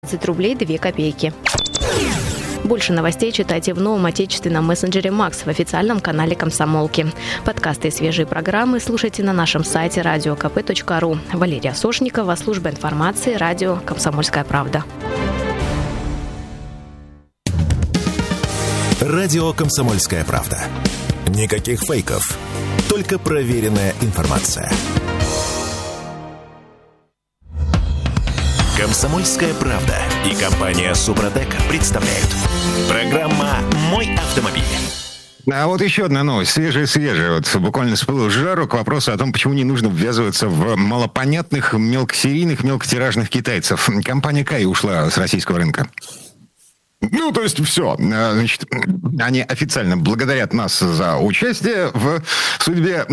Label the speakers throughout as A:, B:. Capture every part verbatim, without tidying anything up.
A: двадцать рублей две копейки. Больше новостей читайте в новом отечественном мессенджере Макс в официальном канале Комсомолки. Подкасты и свежие программы слушайте на нашем сайте радио ка пэ точка ру. Валерия Сошникова, служба информации, радио «Комсомольская правда».
B: Радио «Комсомольская правда». Никаких фейков, только проверенная информация. «Комсомольская правда» и компания «Супротек» представляют. Программа «Мой автомобиль».
C: А вот еще одна новость, свежая-свежая. Вот буквально всплыл с жару к вопросу о том, почему не нужно ввязываться в малопонятных, мелкосерийных, мелкотиражных китайцев. Компания Кай ушла с российского рынка. Ну, то есть все. Значит, они официально благодарят нас за участие в судьбе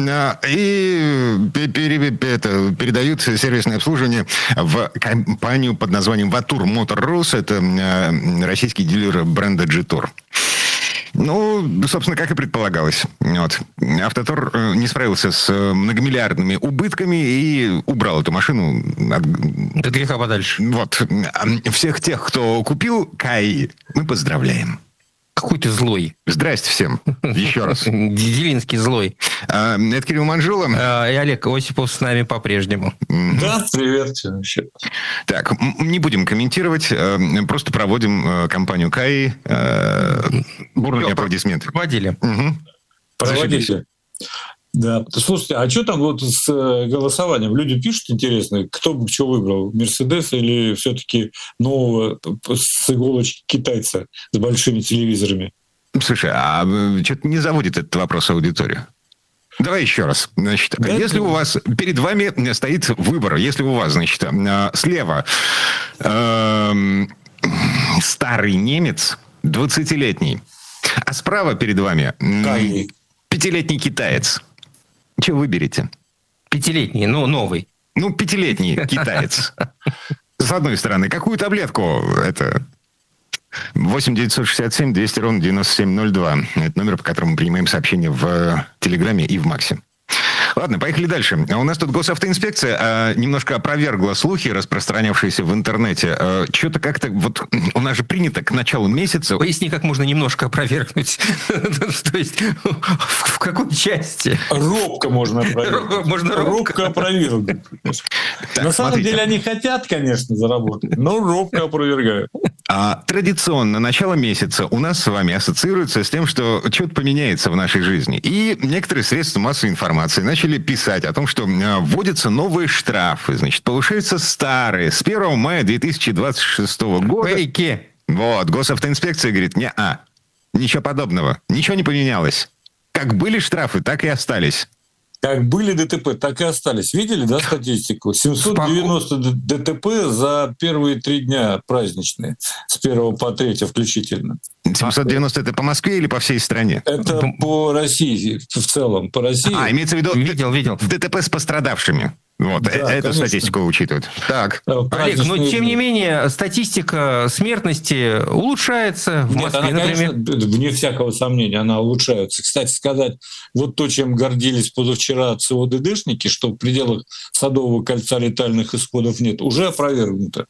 C: и это, передают сервисное обслуживание в компанию под названием Vatour Motor Rus. Это российский дилер бренда Jetour. Ну, собственно, как и предполагалось. Вот. Автотор не справился с многомиллиардными убытками и убрал эту машину от,
D: от греха подальше.
C: Вот. Всех тех, кто купил Кай, мы поздравляем.
D: Какой ты злой.
C: Здрасте всем. Еще раз.
D: Делинский злой.
C: А, это Кирилл Манжула.
D: А, и Олег Осипов с нами по-прежнему.
E: Да, привет.
C: Так, не будем комментировать. Просто проводим компанию Кай. Бурные аплодисменты.
D: Проводили.
C: Угу.
E: Проводили. Да. Слушайте, а что там вот с голосованием? Люди пишут, интересно, кто бы что выбрал? Мерседес или все-таки нового с иголочки китайца с большими телевизорами?
C: Слушай, а что-то не заводит этот вопрос аудиторию? Давай еще раз. Значит, да, если да. у вас перед вами стоит выбор, если у вас, значит, слева э, старый немец, двадцатилетний, а справа перед вами э, пятилетний китаец. Что выберете?
D: Пятилетний, ну, новый.
C: Ну, пятилетний китаец. С одной стороны. Какую таблетку? Это восемь девятьсот шестьдесят семь двести ровно девяносто семь ноль два. Это номер, по которому мы принимаем сообщения в Телеграме и в Максе. Ладно, поехали дальше. У нас тут госавтоинспекция а, немножко опровергла слухи, распространявшиеся в интернете. А, что-то как-то... Вот у нас же принято к началу месяца...
D: Поясни, как можно немножко опровергнуть. То есть, в какой части?
E: Робко можно опровергнуть.
D: Можно
E: робко опровергнуть. На самом деле они хотят, конечно, заработать, но робко опровергают.
C: А традиционно начало месяца у нас с вами ассоциируется с тем, что что-то поменяется в нашей жизни. И некоторые средства массовой информации начали писать о том, что вводятся новые штрафы, значит, повышаются старые. С первого мая две тысячи двадцать шестого года...
D: Фейки.
C: Вот, госавтоинспекция говорит, не-а, ничего подобного, ничего не поменялось. Как были штрафы, так и остались.
E: Как были ДТП, так и остались. Видели, да, статистику? семьсот девяносто ДТП за первые три дня праздничные. С первого по третье включительно.
C: семьсот девяносто это по Москве или по всей стране?
E: Это по России в целом. По России.
C: А, имеется в виду
D: видел, видел.
C: ДТП с пострадавшими. Вот, да, эту конечно. Статистику учитывают. Так.
D: Олег, но тем не менее, статистика смертности улучшается в Москве,
E: Нет, она,
D: например.
E: Конечно, вне всякого сомнения, она улучшается. Кстати сказать, вот то, чем гордились позавчера ЦОДДшники, что в пределах Садового кольца летальных исходов нет, уже опровергнуто.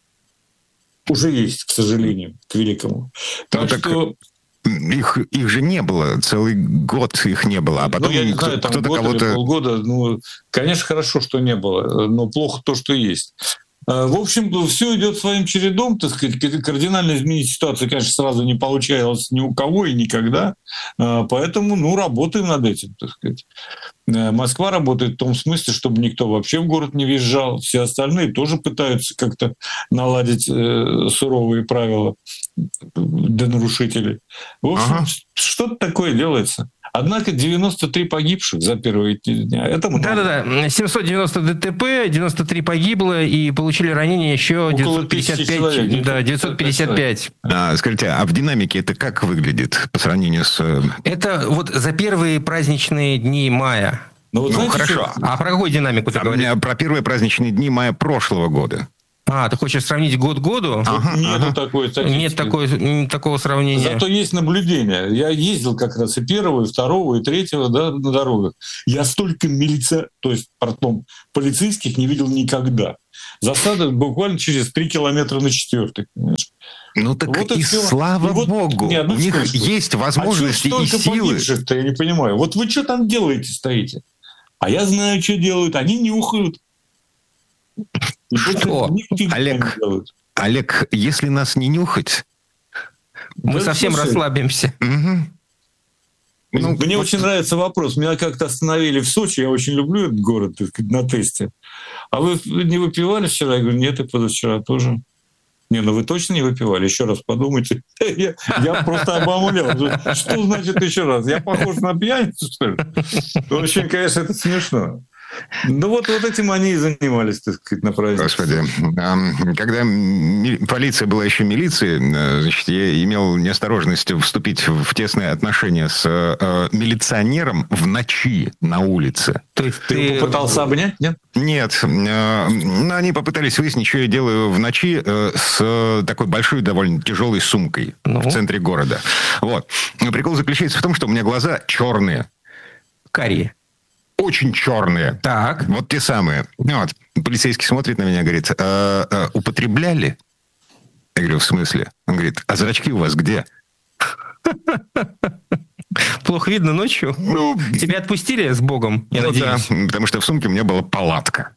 E: Уже есть, к сожалению, к великому. Так, ну, так... что...
C: Их, их же не было, целый год их не было, а потом
E: ну, я не
C: кто,
E: знаю, там
C: кто-то
E: год
C: кого-то...
E: или полгода, ну, конечно, хорошо, что не было, но плохо то, что есть. В общем, все идет своим чередом, так сказать, кардинально изменить ситуацию, конечно, сразу не получалось ни у кого и никогда, поэтому, ну, работаем над этим, так сказать. Москва работает в том смысле, чтобы никто вообще в город не въезжал, все остальные тоже пытаются как-то наладить суровые правила для нарушителей. В общем, ага. что-то такое делается. Однако девяносто три погибших за первые дни. Это много.
D: Да-да-да. семьсот девяносто ДТП, девяносто три погибло и получили ранения еще девятьсот пятьдесят пять. Человек, да, девятьсот пятьдесят пять.
C: А, скажите, а в динамике это как выглядит по сравнению с...
D: Это вот за первые праздничные дни мая.
E: Ну, вот
C: ну
E: знаете,
C: хорошо.
D: Что? А про какую динамику ты
C: а
D: говоришь?
C: Про первые праздничные дни мая прошлого года.
D: А, ты хочешь сравнить год к году?
E: Ага, Нету ага. такой статистики.
D: Нет такой, такого сравнения.
E: Зато есть наблюдение. Я ездил как раз и первого, и второго, и третьего, да, на дорогах. Я столько милиция, то есть, пардон, полицейских не видел никогда. Засада буквально через три километра на четвертый. Понимаешь?
C: Ну так вот и, и слава и вот, богу, не, у них скажу, есть возможности а и силы.
E: Я не понимаю. Вот вы что там делаете, стоите? А я знаю, что делают. Они нюхают.
C: И что? Олег, Олег, если нас не нюхать...
D: Мы да, совсем слушай, расслабимся.
E: Угу. Ну, Мне вот... очень нравится вопрос. Меня как-то остановили в Сочи. Я очень люблю этот город, так сказать, на тесте. А вы не выпивали вчера? Я говорю, нет, и позавчера тоже. Не, ну вы точно не выпивали? Еще раз подумайте. Я, я просто обомлел. Что значит еще раз? Я похож на пьяницу, что ли? Очень, конечно, это смешно. Ну вот, вот этим они и занимались, так сказать, на празднике.
C: Господи, когда полиция была еще милицией, значит, я имел неосторожность вступить в тесные отношения с милиционером в ночи на улице.
E: То есть ты, ты попытался обнять, нет?
C: Нет. Но они попытались выяснить, что я делаю в ночи с такой большой, довольно тяжелой сумкой ну. в центре города. Вот. Но прикол заключается в том, что у меня глаза черные.
D: Карие.
C: Очень черные.
D: Так.
C: Вот те самые. Вот. Полицейский смотрит на меня, говорит, а, а, употребляли? Я говорю, в смысле? Он говорит, а зрачки у вас где?
D: Плохо видно ночью? Ну, тебя отпустили с Богом, я ну, надеюсь?
C: Да, потому что в сумке у меня была палатка.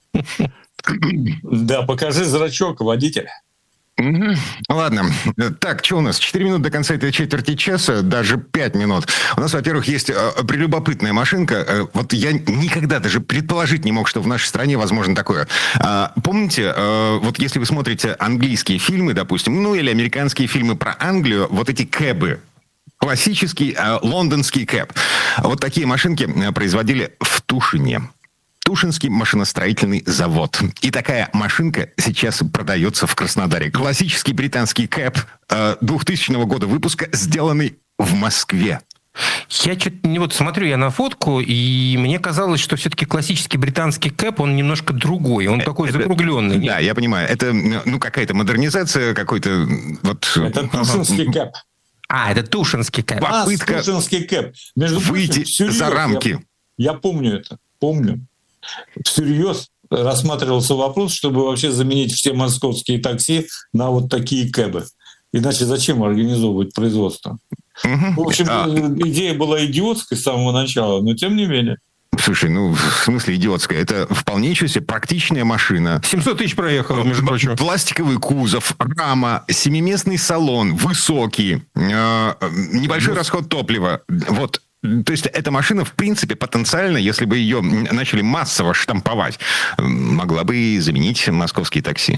E: Да, покажи зрачок, водитель.
C: Угу. Ладно. Так, что у нас? Четыре минуты до конца этой четверти часа, даже пять минут. У нас, во-первых, есть э, прелюбопытная машинка. Э, вот я никогда даже предположить не мог, что в нашей стране возможно такое. Э, помните, э, вот если вы смотрите английские фильмы, допустим, ну или американские фильмы про Англию, вот эти кэбы, классический э, лондонский кэб. Вот такие машинки производили в Тушине. Тушинский машиностроительный завод. И такая машинка сейчас продается в Краснодаре. Классический британский кэб двухтысячного года выпуска, сделанный в Москве.
D: Я что-то не вот смотрю я на фотку, и мне казалось, что все-таки классический британский кэб, он немножко другой, он такой это, закругленный.
C: Да, я понимаю. Это ну какая-то модернизация, какой-то вот.
E: Это тушинский кэб.
D: А, это тушинский кэб.
E: Попытка а, тушинский кэб.
C: Между выйти прочим, за рамки.
E: Я, я помню это, помню. Всерьез рассматривался вопрос, чтобы вообще заменить все московские такси на вот такие кэбы. Иначе зачем организовывать производство? Угу. В общем, а... идея была идиотской с самого начала, но тем не менее.
C: Слушай, ну, в смысле идиотская? Это вполне себе практичная машина.
D: семьсот тысяч проехала, между прочим.
C: Пластиковый кузов, рама, семиместный салон, высокий, э, небольшой ну... расход топлива. Вот. То есть эта машина, в принципе, потенциально, если бы ее начали массово штамповать, могла бы и заменить московские такси.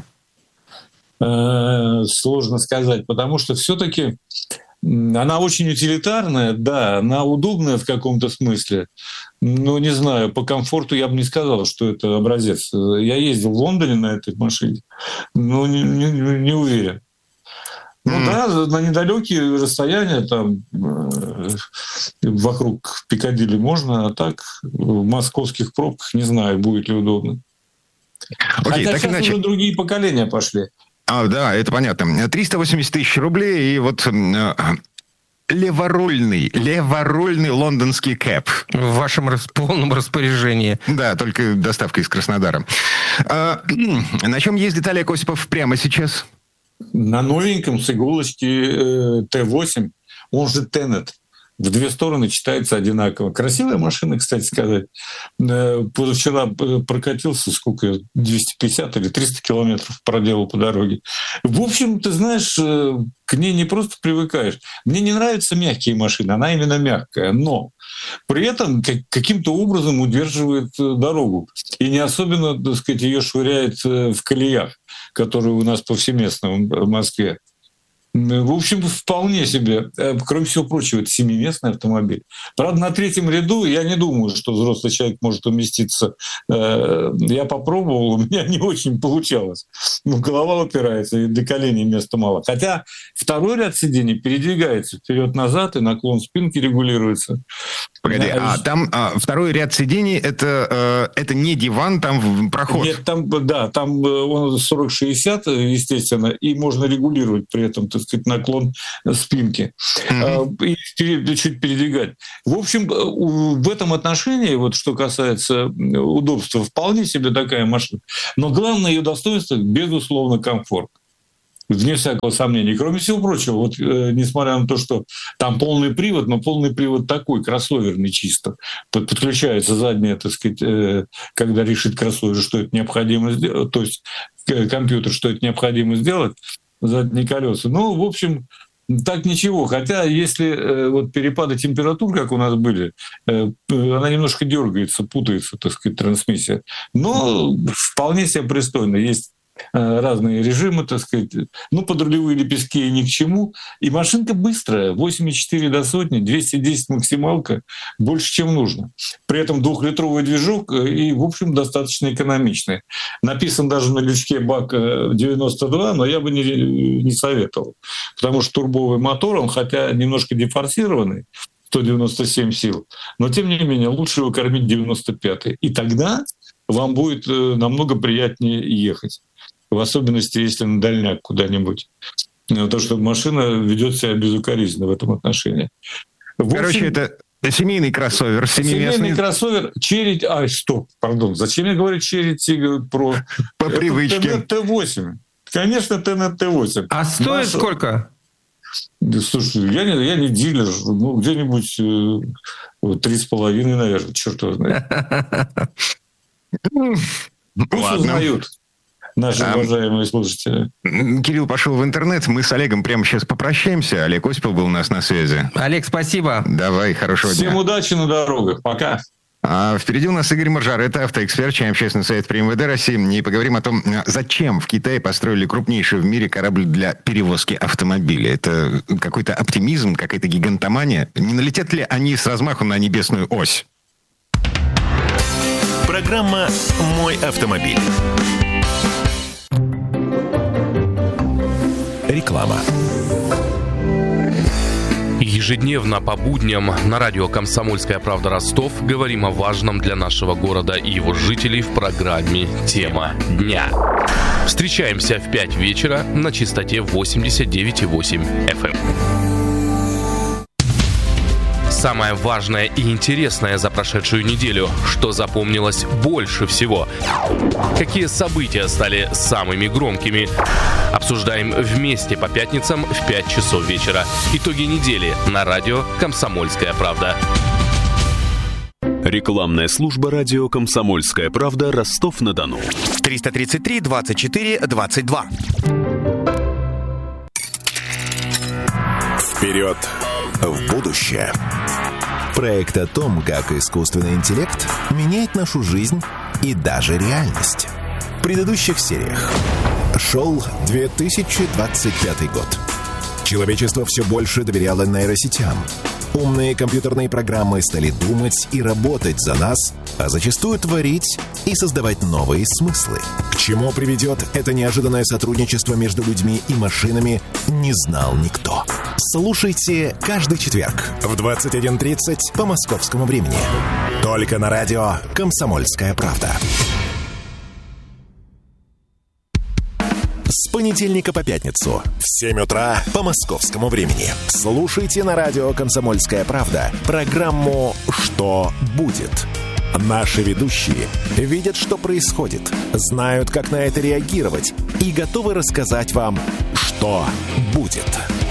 E: Сложно сказать, потому что все-таки она очень утилитарная, да, она удобная в каком-то смысле, но не знаю, по комфорту я бы не сказал, что это образец. Я ездил в Лондоне на этой машине, но не, не, не уверен. Ну mm. да, на недалекие расстояния там э, вокруг Пикадилли можно, а так в московских пробках не знаю, будет ли удобно. Okay, Хотя так сейчас иначе... уже другие поколения пошли.
C: А, да, это понятно. триста восемьдесят тысяч рублей и вот э, леворульный, леворульный лондонский кэб.
D: В вашем полном распоряжении.
C: Да, только доставка из Краснодара. А, на чем ездит Олег Осипов прямо сейчас?
E: На новеньком с иголочки э, Т восемь, он же Тенет. В две стороны читается одинаково. Красивая машина, кстати сказать. Э, позавчера прокатился, сколько, двести пятьдесят или триста километров проделал по дороге. В общем, ты знаешь, э, к ней не просто привыкаешь. Мне не нравятся мягкие машины, она именно мягкая, но при этом как, каким-то образом удерживает дорогу. И не особенно, так сказать, ее швыряет в колеях, которые у нас повсеместно в Москве. В общем, вполне себе. Кроме всего прочего, это семиместный автомобиль. Правда, на третьем ряду я не думаю, что взрослый человек может уместиться. Я попробовал, у меня не очень получалось. Ну, голова упирается, и до коленей места мало. Хотя второй ряд сидений передвигается вперед-назад, и наклон спинки регулируется.
C: Погоди, да, а там а, второй ряд сидений, это, э, это не диван, там проход?
E: Нет, там, да, там он сорок шестьдесят, естественно, и можно регулировать при этом, так сказать, наклон спинки. Mm-hmm. И чуть передвигать. В общем, в этом отношении, вот что касается удобства, вполне себе такая машина. Но главное ее достоинство, безусловно, комфорт. Вне всякого сомнения. Кроме всего прочего, вот э, несмотря на то, что там полный привод, но полный привод такой, кроссоверный чисто. Под, подключается задняя, так сказать, э, когда решит кроссовер, что это необходимо сделать, то есть э, компьютер, что это необходимо сделать, задние колеса. Ну, в общем, так ничего. Хотя, если э, вот перепады температур, как у нас были, э, она немножко дергается, путается, так сказать, трансмиссия. Но вполне себе пристойно. Есть разные режимы, так сказать. Ну, подрулевые лепестки ни к чему. И машинка быстрая. восемьдесят четыре до сотни, двести десять максималка. Больше, чем нужно. При этом двухлитровый движок и, в общем, достаточно экономичный. Написан даже на лючке бак девяносто два, но я бы не, не советовал. Потому что турбовый мотор, он хотя немножко дефорсированный, сто девяносто семь сил, но, тем не менее, лучше его кормить девяносто пятый. И тогда вам будет намного приятнее ехать. В особенности, если на дальняк куда-нибудь. То, что машина ведет себя безукоризненно в этом отношении. В
C: Короче, общем, это семейный кроссовер.
E: Семейный кроссовер. Черри... А, стоп, пардон. Зачем я говорю Черри Тигр Про?
C: По привычке.
E: тэ эн тэ восемь. Конечно, тэ эн тэ восемь.
D: А стоит Наша... сколько?
E: Да, слушай, я не, я не дилер. Ну, где-нибудь э, три с половиной, наверное. Черт его знает. Пусть узнают. Наши а, уважаемые слушатели.
C: Кирилл пошел в интернет. Мы с Олегом прямо сейчас попрощаемся. Олег Осипов был у нас на связи.
D: Олег, спасибо.
C: Давай, хорошего
E: Всем
C: дня.
E: Всем удачи на дорогах. Пока.
C: А впереди у нас Игорь Маржарет, автоэксперт, член общественного совета при эм вэ дэ России. И поговорим о том, зачем в Китае построили крупнейший в мире корабль для перевозки автомобилей. Это какой-то оптимизм, какая-то гигантомания. Не налетят ли они с размаху на небесную ось?
B: Программа «Мой автомобиль». Реклама.
F: Ежедневно по будням на радио «Комсомольская правда» Ростов говорим о важном для нашего города и его жителей в программе «Тема дня». Встречаемся в пять вечера на частоте восемьдесят девять и восемь эф эм. Самое важное и интересное за прошедшую неделю, что запомнилось больше всего. Какие события стали самыми громкими? Обсуждаем вместе по пятницам в пять часов вечера. Итоги недели на радио «Комсомольская правда».
G: Рекламная служба радио «Комсомольская правда», Ростов-на-Дону.
H: триста тридцать три двадцать четыре двадцать два.
B: Вперед в будущее. Проект о том, как искусственный интеллект меняет нашу жизнь и даже реальность. В предыдущих сериях. Шел две тысячи двадцать пятый год. Человечество все больше доверяло нейросетям. Умные компьютерные программы стали думать и работать за нас, а зачастую творить и создавать новые смыслы. К чему приведет это неожиданное сотрудничество между людьми и машинами, не знал никто. Слушайте каждый четверг в двадцать один тридцать по московскому времени. Только на радио «Комсомольская правда». С понедельника по пятницу в семь утра по московскому времени. Слушайте на радио «Комсомольская правда» программу «Что будет?». Наши ведущие видят, что происходит, знают, как на это реагировать и готовы рассказать вам, что будет.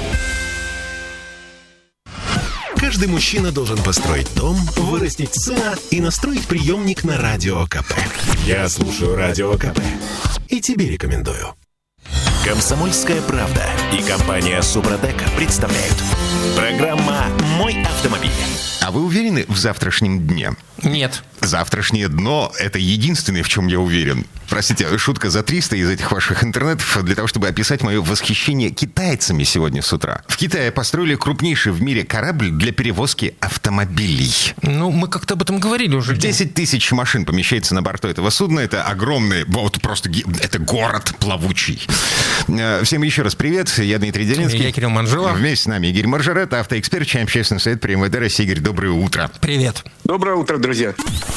B: Каждый мужчина должен построить дом, вырастить сына и настроить приемник на Радио КП. Я слушаю Радио КП и тебе рекомендую. «Комсомольская правда» и компания «Супротек» представляют. Программа «Мой автомобиль».
C: А вы уверены в завтрашнем дне?
D: Нет.
C: Завтрашнее дно – это единственное, в чем я уверен. Простите, шутка за триста из этих ваших интернетов для того, чтобы описать мое восхищение китайцами сегодня с утра. В Китае построили крупнейший в мире корабль для перевозки автомобилей.
D: Ну, мы как-то об этом говорили уже.
C: десять тысяч машин помещается на борту этого судна. Это огромный, вот просто, это город плавучий. Всем еще раз привет. Я Дмитрий Делинский.
D: Я Кирилл Манжелов.
C: Вместе с нами Игорь Маржарет, автоэксперт, член общественного совета при эм вэ дэ России. Игорь, добрый доброе утро.
D: Привет.
I: Доброе утро, друзья.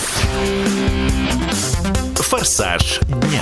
B: Форсаж дня.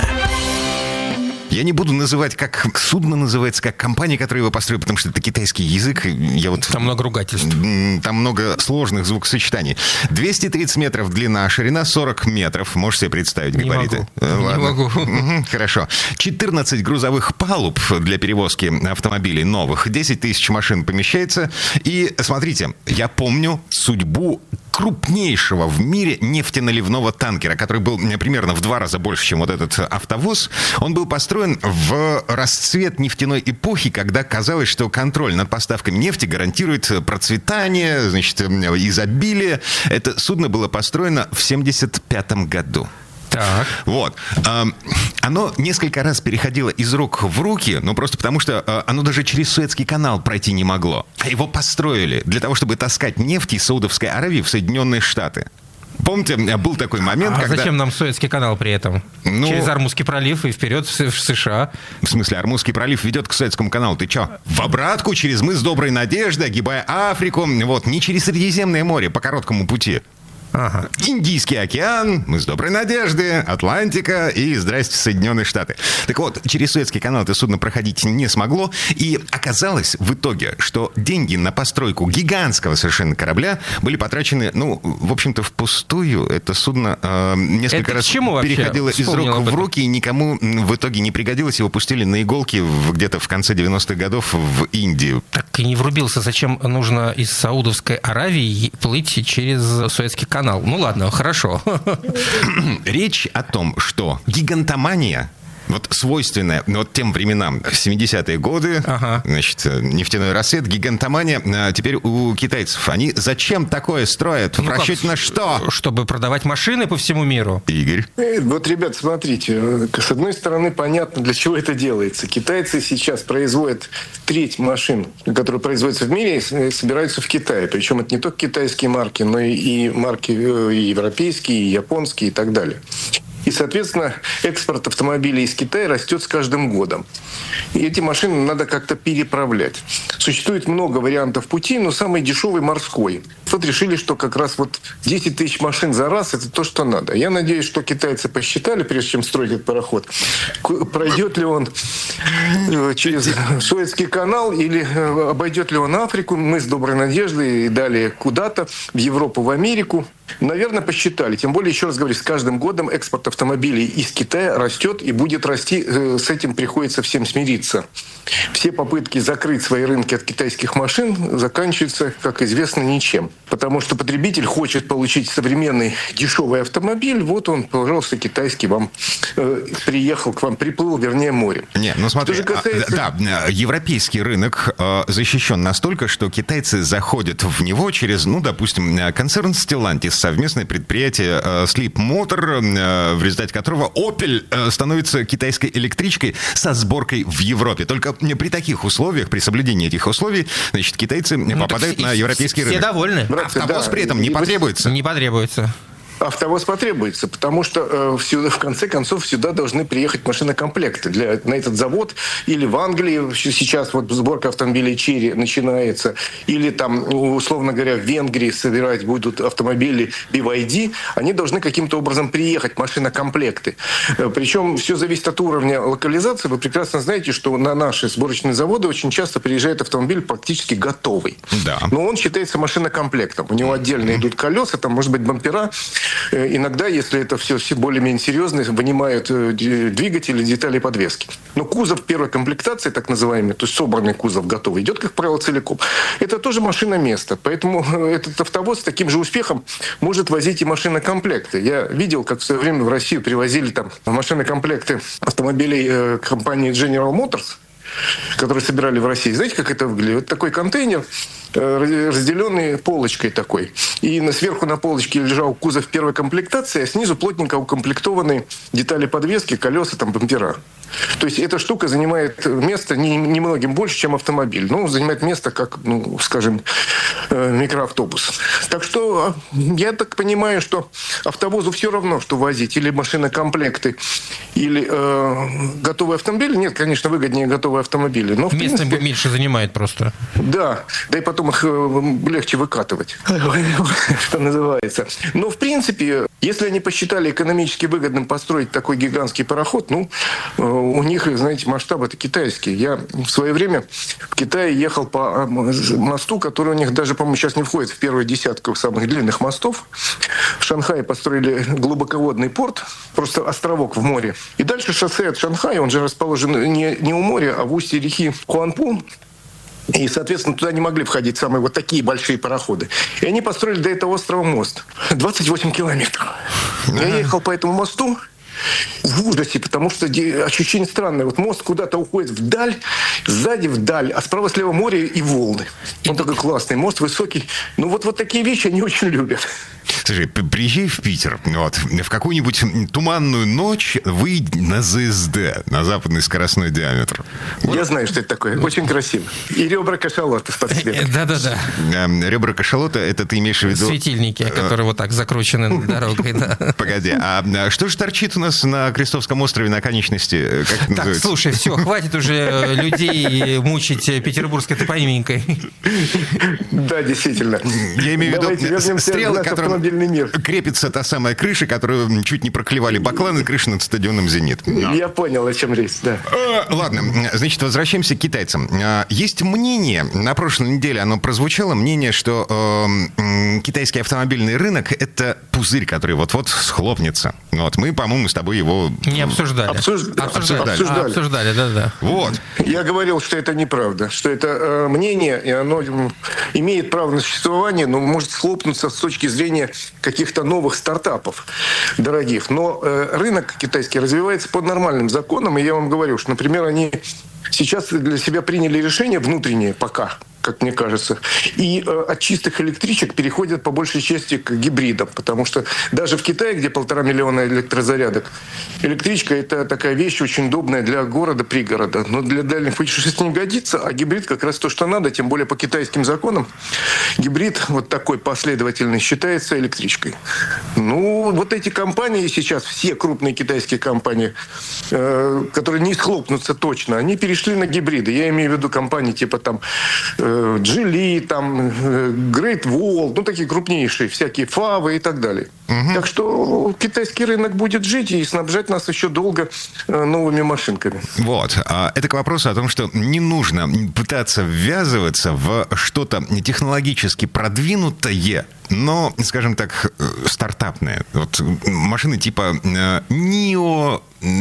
C: Я не буду называть, как судно называется, как компания, которая его построила, потому что это китайский язык. Я вот,
D: там много ругательств.
C: Там много сложных звукосочетаний. двести тридцать метров длина, ширина сорок метров. Можешь себе представить габариты?
D: Не могу.
C: Ладно.
D: Не могу.
C: Угу, хорошо. четырнадцать грузовых палуб для перевозки автомобилей новых. десять тысяч машин помещается. И смотрите, я помню судьбу крупнейшего в мире нефтеналивного танкера, который был примерно в два раза больше, чем вот этот автовоз. Он был построен в расцвет нефтяной эпохи, когда казалось, что контроль над поставками нефти гарантирует процветание, значит, изобилие. Это судно было построено в семьдесят пятом году.
D: Так.
C: Вот. Оно несколько раз переходило из рук в руки, ну, просто потому что оно даже через Суэцкий канал пройти не могло. Его построили для того, чтобы таскать нефть из Саудовской Аравии в Соединенные Штаты. Помните, был такой момент,
D: а
C: когда...
D: зачем нам Суэцкий канал при этом? Ну, через Ормузский пролив и вперед в США.
C: В смысле, Ормузский пролив ведет к Суэцкому каналу. Ты чё? В обратку через мыс Доброй Надежды, огибая Африку. Вот, не через Средиземное море, по короткому пути.
D: Ага.
C: Индийский океан, мыс Доброй Надежды, Атлантика и, здрасте, Соединенные Штаты. Так вот, через Суэцкий канал это судно проходить не смогло. И оказалось в итоге, что деньги на постройку гигантского совершенно корабля были потрачены, ну, в общем-то, впустую. Это судно э, несколько
D: это
C: раз
D: Вспомнил
C: переходило из рук в руки, и никому в итоге не пригодилось. Его пустили на иголки в, где-то в конце девяностых годов в Индию.
D: Так и не врубился, зачем нужно из Саудовской Аравии плыть через Суэцкий канал. Ну ладно, хорошо.
C: Речь о том, что гигантомания, вот свойственная вот тем временам, семидесятые годы, ага. значит, нефтяной рассвет, гигантомания, а теперь у китайцев. Они зачем такое строят? В ну расчете как? На что?
D: Чтобы продавать машины по всему миру.
C: Игорь?
I: Вот, ребят, смотрите. С одной стороны, понятно, для чего это делается. Китайцы сейчас производят треть машин, которые производятся в мире, и собираются в Китае. Причем это не только китайские марки, но и марки европейские, и японские и так далее. И, соответственно, экспорт автомобилей из Китая растет с каждым годом. И эти машины надо как-то переправлять. Существует много вариантов пути, но самый дешевый – морской. Вот решили, что как раз вот десять тысяч машин за раз – это то, что надо. Я надеюсь, что китайцы посчитали, прежде чем строить этот пароход, пройдет ли он через Суэцкий канал или обойдет ли он Африку, мыс Доброй Надежды и далее куда-то, в Европу, в Америку. Наверное, посчитали. Тем более, еще раз говорю, с каждым годом экспорт автомобилей из Китая растет и будет расти. С этим приходится всем смириться. Все попытки закрыть свои рынки от китайских машин заканчиваются, как известно, ничем. Потому что потребитель хочет получить современный дешевый автомобиль. Вот он, пожалуйста, китайский вам э, приехал к вам, приплыл, вернее, морем.
C: Не, ну смотри,
I: касается...
C: а, да, европейский рынок э, защищен настолько, что китайцы заходят в него через, ну, допустим, концерн Stellantis, совместное предприятие э, Sleep Motor, э, в результате которого Opel э, становится китайской электричкой со сборкой в Европе. Только при таких условиях, при соблюдении этих условий, значит, китайцы ну, попадают на европейский
D: все
C: рынок.
D: Все довольны.
C: Братцы, Автовоз да, при этом не потребуется.
D: Не потребуется.
I: Автовоз потребуется, потому что э, всюду, в конце концов сюда должны приехать машинокомплекты для, на этот завод. Или в Англии сейчас вот сборка автомобилей Chery начинается, или там, условно говоря, в Венгрии собирать будут автомобили би вай ди. Они должны каким-то образом приехать, машинокомплекты. Э, причем все зависит от уровня локализации. Вы прекрасно знаете, что на наши сборочные заводы очень часто приезжает автомобиль практически готовый.
C: Да.
I: Но он считается машинокомплектом. У него отдельно идут колеса, там, может быть, бампера. Иногда, если это все, все более-менее серьезно, вынимают двигатели, детали подвески. Но кузов первой комплектации, так называемый, то есть собранный кузов готовый, идет, как правило, целиком. Это тоже машина места. Поэтому этот автовоз с таким же успехом может возить и машинокомплекты. Я видел, как в свое время в Россию привозили там машинокомплекты автомобилей компании General Motors, которые собирали в России. Знаете, как это выглядит? Вот такой контейнер, разделенный полочкой такой. И сверху на полочке лежал кузов первой комплектации, а снизу плотненько укомплектованные детали подвески, колеса, там, бампера. То есть эта штука занимает место немногим не больше, чем автомобиль. Ну, занимает место, как, ну, скажем, микроавтобус. Так что я так понимаю, что автовозу все равно, что возить. Или машинокомплекты, или э, готовые автомобили. Нет, конечно, выгоднее готовые автомобили. Но,
D: место
I: принципе,
D: меньше занимает просто.
I: Да. Да и потом потом их легче выкатывать, что называется. Но, в принципе, если они посчитали экономически выгодным построить такой гигантский пароход, ну, у них, знаете, масштабы-то китайские. Я в свое время в Китае ехал по мосту, который у них даже, по-моему, сейчас не входит в первую десятку самых длинных мостов. В Шанхае построили глубоководный порт, просто островок в море. И дальше шоссе от Шанхая, он же расположен не, не у моря, а в устье реки Хуанпу. И, соответственно, туда не могли входить самые вот такие большие пароходы. И они построили до этого острова мост. двадцать восемь километров. Я ехал по этому мосту в ужасе, потому что ощущение странное. Вот мост куда-то уходит вдаль, сзади вдаль, а справа-слева море и волны. Он такой классный, мост высокий. Ну вот, вот такие вещи они очень любят.
C: Слушай, приезжай в Питер, вот, в какую-нибудь туманную ночь выйди на ЗСД, на западный скоростной диаметр.
I: Я вот. знаю, что это такое. Очень красиво. И ребра кашалота под цветом.
D: Да-да-да.
C: Ребра кашалота, это ты имеешь в виду...
D: Светильники, которые вот так закручены над дорогой, да.
C: Погоди, а что же торчит у нас на Крестовском острове на конечности? Как
D: так, называется? Слушай, все, хватит уже людей мучить петербургской топонимикой.
I: Да, действительно.
C: Я имею в виду стрелы, которые...
I: Мир.
C: Крепится та самая крыша, которую чуть не проклевали бакланы, крыша над стадионом «Зенит».
I: Но. Я понял, о чем речь, да.
C: А, ладно, значит, возвращаемся к китайцам. А, есть мнение, на прошлой неделе оно прозвучало, мнение, что э, китайский автомобильный рынок – это пузырь, который вот-вот схлопнется. Вот, мы, по-моему, с тобой его...
D: Не обсуждали.
I: Обсуж...
D: Обсуждали. Обсуждали. А, обсуждали, да-да.
C: Вот.
I: Я говорил, что это неправда, что это э, мнение, и оно имеет право на существование, но может схлопнуться с точки зрения каких-то новых стартапов дорогих. Но э, рынок китайский развивается под нормальным законом, и я вам говорю, что, например, они сейчас для себя приняли решение внутреннее пока, как мне кажется, и э, от чистых электричек переходят по большей части к гибридам, потому что даже в Китае, где полтора миллиона электрозарядок, электричка – это такая вещь очень удобная для города, пригорода, но для дальних путешествий не годится, а гибрид как раз то, что надо, тем более по китайским законам. Гибрид вот такой последовательный считается электричкой. Ну, вот эти компании сейчас, все крупные китайские компании, э, которые не схлопнутся точно, они перешли на гибриды. Я имею в виду компании типа там Джили, там, Great Wall, ну, такие крупнейшие, всякие Фавы и так далее. Угу. Так что китайский рынок будет жить и снабжать нас еще долго новыми машинками.
C: Вот. Это к вопросу о том, что не нужно пытаться ввязываться в что-то технологически продвинутое, но, скажем так, стартапное. Вот машины типа Нио,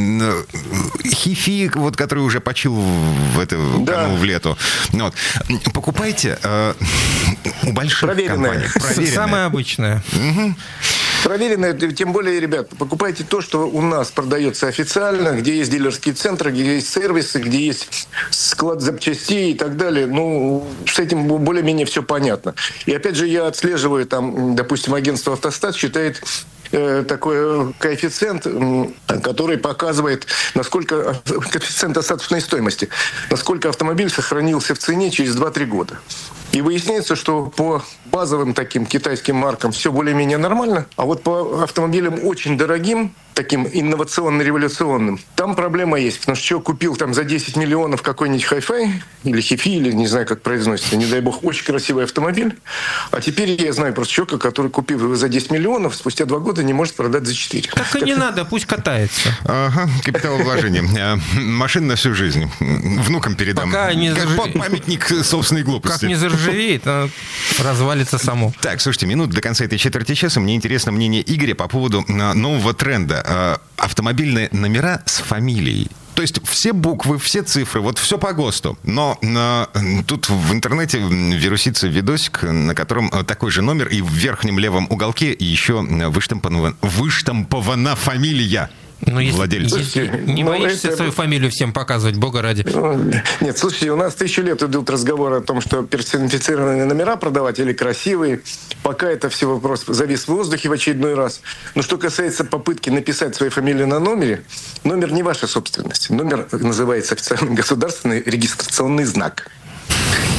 C: Хифи, вот, который уже почил в, это, да. канул в лету. Вот. Покупайте э, у больших
I: проверенное.
C: компаний.
D: Самое обычное.
C: Угу.
I: Проверенное, тем более, ребят, покупайте то, что у нас продается официально, где есть дилерские центры, где есть сервисы, где есть склад запчастей и так далее. Ну, с этим более-менее все понятно. И опять же, я отслеживаю, там, допустим, агентство «Автостат» считает такой коэффициент, который показывает, насколько коэффициент остаточной стоимости, насколько автомобиль сохранился в цене через два-три года. И выясняется, что по базовым таким китайским маркам все более-менее нормально, а вот по автомобилям очень дорогим, таким инновационно-революционным, там проблема есть. Потому что человек купил там за десять миллионов какой-нибудь хай-фай, или хифи, или не знаю, как произносится, не дай бог, очень красивый автомобиль. А теперь я знаю просто человека, который купил его за десять миллионов, спустя два года не может продать за четыре.
D: Так, так и не надо, пусть катается.
C: Ага, капиталовложение. Машина на всю жизнь. Внукам передам.
D: Пока не
C: как
D: заржавеет.
C: Памятник собственной глупости.
D: Как не заржавеет, развалится само.
C: Так, слушайте, минут до конца этой четверти часа. Мне интересно мнение Игоря по поводу нового тренда. Автомобильные номера с фамилией. То есть все буквы, все цифры, вот все по ГОСТу. Но э, тут в интернете вирусится видосик, на котором такой же номер, и в верхнем левом уголке еще выштампована, выштампована фамилия.
D: Ну, если,
C: владельца.
D: Если не ну, боишься это... свою фамилию всем показывать, бога ради.
I: Нет, слушайте, у нас тысячу лет идут разговоры о том, что персонифицированные номера продавать или красивые. Пока это все вопрос завис в воздухе в очередной раз. Но что касается попытки написать свою фамилию на номере, номер не ваша собственность. Номер называется официальный государственный регистрационный знак.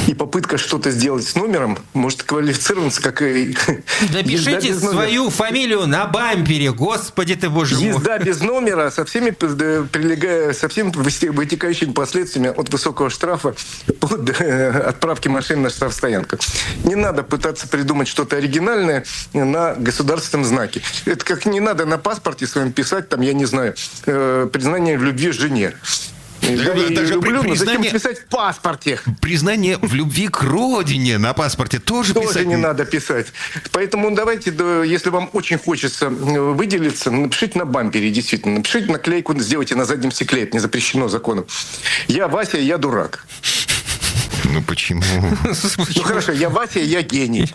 I: и попытка что-то сделать с номером может квалифицироваться как...
D: Напишите свою фамилию на бампере, господи ты, боже мой.
I: Езда без номера со всеми, прилегая, со всеми вытекающими последствиями от высокого штрафа до отправки машины на штрафстоянку. Не надо пытаться придумать что-то оригинальное на государственном знаке. Это как не надо на паспорте своем писать, там, я не знаю, э, признание в любви жене.
C: Да, даже
I: люблю,
C: при,
I: но зачем
C: признание,
I: писать в паспорте?
C: Признание в любви к родине на паспорте тоже,
I: тоже
C: писать
I: не надо писать. Поэтому давайте, если вам очень хочется выделиться, напишите на бампере, действительно. Напишите наклейку, сделайте на заднем стекле. Это не запрещено законом. Я Вася, я дурак.
C: Ну почему?
I: Ну хорошо, я Вася, я гений.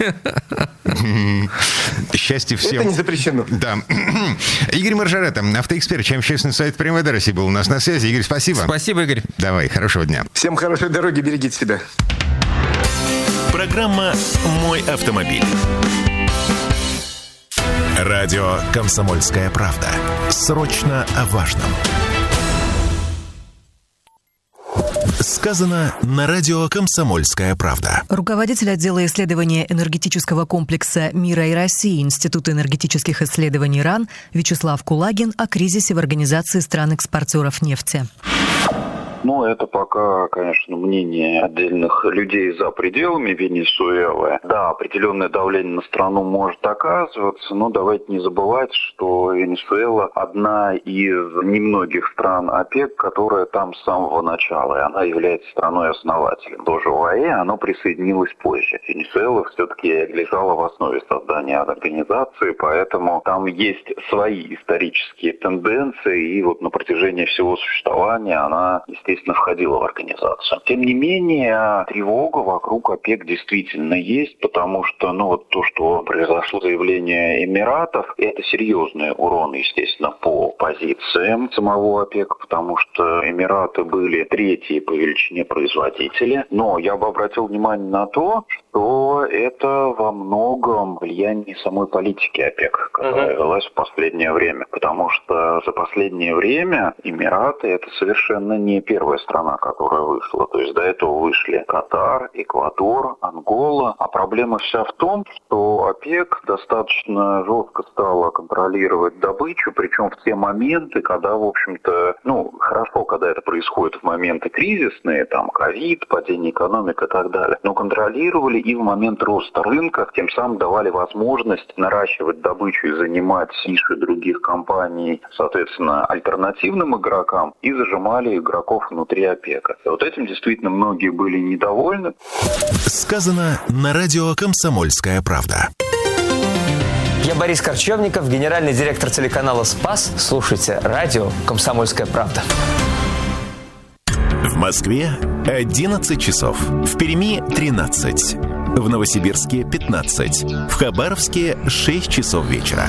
C: Счастье всем.
I: Это не запрещено.
C: Да. Игорь Маржарета, автоэксперт, чем общественный сайт Прямой России был у нас на связи. Игорь, спасибо.
D: Спасибо, Игорь.
C: Давай, хорошего дня.
I: Всем хорошей дороги, берегите себя.
B: Программа «Мой автомобиль». Радио «Комсомольская правда». Срочно о важном. Сказано на радио «Комсомольская правда».
J: Руководитель отдела исследования энергетического комплекса «Мира и России» Института энергетических исследований РАН Вячеслав Кулагин о кризисе в Организации стран-экспортеров нефти.
K: Ну, это пока, конечно, мнение отдельных людей за пределами Венесуэлы. Да, определенное давление на страну может оказываться, но давайте не забывать, что Венесуэла одна из немногих стран ОПЕК, которая там с самого начала, и она является страной-основателем. Тоже ОАЭ, оно присоединилось позже. Венесуэла все-таки лежала в основе создания организации, поэтому там есть свои исторические тенденции, и вот на протяжении всего существования она, естественно, естественно, входила в организацию. Тем не менее, тревога вокруг ОПЕК действительно есть, потому что, ну, вот то, что произошло заявление Эмиратов, это серьезный урон, естественно, по позициям самого ОПЕК, потому что Эмираты были третьи по величине производители. Но я бы обратил внимание на то, что это во многом влияние самой политики ОПЕК, которая велась в последнее время. Потому что за последнее время Эмираты — это совершенно не первая страна, которая вышла. То есть до этого вышли Катар, Эквадор, Ангола. А проблема вся в том, что ОПЕК достаточно жестко стала контролировать добычу, причем в те моменты, когда, в общем-то, ну, хорошо, когда это происходит в моменты кризисные, там, ковид, падение экономики и так далее, но контролировали и в момент роста рынка, тем самым давали возможность наращивать добычу и занимать ниши других компаний, соответственно, альтернативным игрокам, и зажимали игроков внутри ОПЕКа. И вот этим действительно многие были недовольны.
B: Сказано на радио «Комсомольская правда».
L: Я Борис Корчевников, генеральный директор телеканала «Спас». Слушайте радио «Комсомольская правда».
B: В Москве одиннадцать часов. В Перми тринадцать. В Новосибирске пятнадцать. В Хабаровске шесть часов вечера.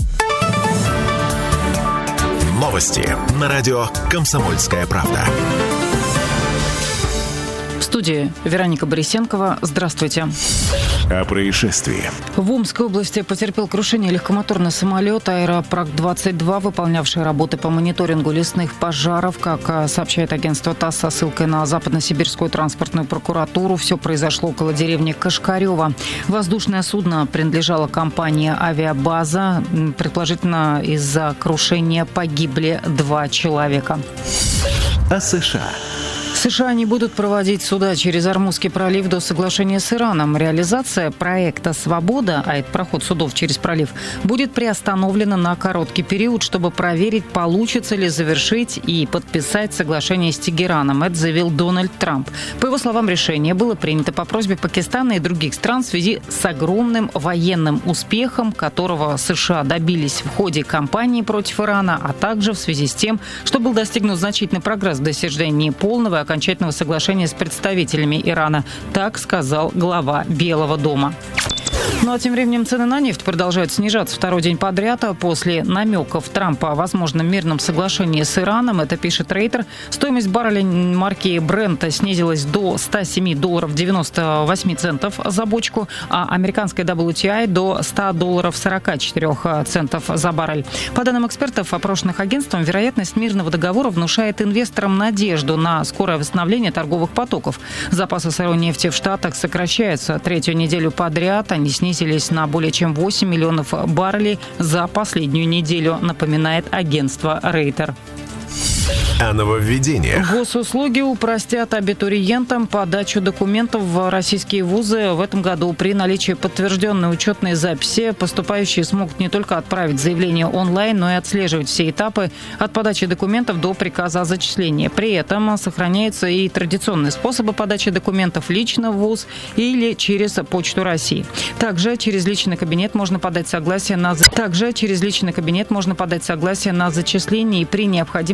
B: Новости на радио «Комсомольская правда».
M: В студии Вероника Борисенкова. Здравствуйте.
B: О происшествии.
M: В Омской области потерпел крушение легкомоторный самолет «Аэропрак двадцать два», выполнявший работы по мониторингу лесных пожаров. Как сообщает агентство ТАСС со ссылкой на Западно-Сибирскую транспортную прокуратуру, все произошло около деревни Кашкарева. Воздушное судно принадлежало компании «Авиабаза». Предположительно, из-за крушения погибли два человека.
B: О США.
M: США не будут проводить суда через Ормузский пролив до соглашения с Ираном. Реализация проекта «Свобода», а это проход судов через пролив, будет приостановлена на короткий период, чтобы проверить, получится ли завершить и подписать соглашение с Тегераном. Это заявил Дональд Трамп. По его словам, решение было принято по просьбе Пакистана и других стран в связи с огромным военным успехом, которого США добились в ходе кампании против Ирана, а также в связи с тем, что был достигнут значительный прогресс в достижении полного и окончательного соглашения с представителями Ирана. Так сказал глава Белого дома. Ну а тем временем цены на нефть продолжают снижаться второй день подряд после намеков Трампа о возможном мирном соглашении с Ираном. Это пишет Рейтер. Стоимость барреля марки Брента снизилась до ста семи долларов девяносто восемь центов за бочку, а американская дабл ю ти ай до ста долларов сорок четыре центов за баррель. По данным экспертов, опрошенных агентством, вероятность мирного договора внушает инвесторам надежду на скорое восстановление торговых потоков. Запасы сырой нефти в Штатах сокращаются третью неделю подряд. Они снизились на более чем восемь миллионов баррелей за последнюю неделю, напоминает агентство Рейтер.
B: О нововведениях.
M: Госуслуги упростят абитуриентам подачу документов в российские вузы. В этом году при наличии подтвержденной учетной записи поступающие смогут не только отправить заявление онлайн, но и отслеживать все этапы от подачи документов до приказа о зачислении. При этом сохраняются и традиционные способы подачи документов лично в вуз или через Почту России. Также через личный кабинет можно подать согласие на, Также через личный кабинет можно подать согласие на зачисление и при необходимости